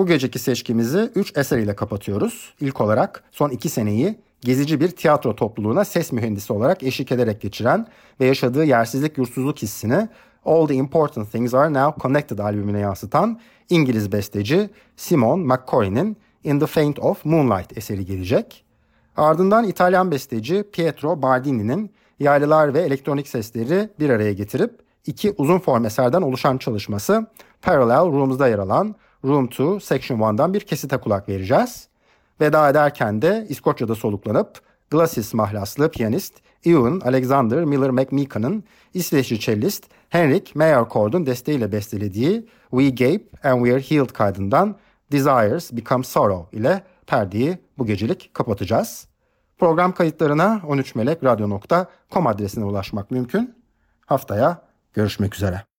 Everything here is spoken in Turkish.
Bu geceki seçkimizi 3 eser ile kapatıyoruz. İlk olarak son 2 seneyi gezici bir tiyatro topluluğuna ses mühendisi olarak eşlik ederek geçiren ve yaşadığı yersizlik yurtsuzluk hissini All the Important Things Are Now Connected albümüne yansıtan İngiliz besteci Simon McCoy'nin In the Faint of Moonlight eseri gelecek. Ardından İtalyan besteci Pietro Bardini'nin yaylılar ve elektronik sesleri bir araya getirip 2 uzun form eserden oluşan çalışması Parallel Rooms'da yer alan Room 2 Section 1'dan bir kesite kulak vereceğiz. Veda ederken de İskoçya'da soluklanıp Glasses mahlaslı piyanist Ewan Alexander Miller McMeekan'ın İsveçli cellist Henrik Meyerkord'un desteğiyle bestelediği We Gape and We Are Healed kaydından Desires Become Sorrow ile perdeyi bu gecelik kapatacağız. Program kayıtlarına 13melekradyo.com adresine ulaşmak mümkün. Haftaya görüşmek üzere.